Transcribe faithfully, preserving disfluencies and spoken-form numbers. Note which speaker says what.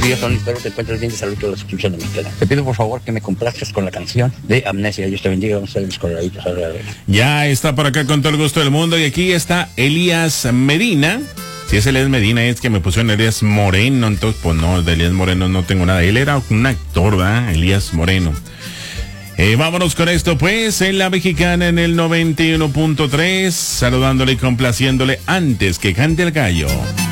Speaker 1: días, Tony. Espero te encuentres bien de salud toda la suscripción de mi canal. Te pido por favor que me complazcas con la canción de Amnesia. Dios te bendiga. Vamos a ver mis coloraditos alrededor.
Speaker 2: Ya está por acá con todo el gusto del mundo. Y aquí está Elías Medina. Si es Elías Medina, es que me pusieron Elías Moreno. Entonces, pues no, de Elías Moreno no tengo nada. Él era un actor, ¿verdad? Elías Moreno. Eh, vámonos con esto, pues, en La Mexicana en el noventa y uno punto tres, saludándole y complaciéndole antes que cante el gallo.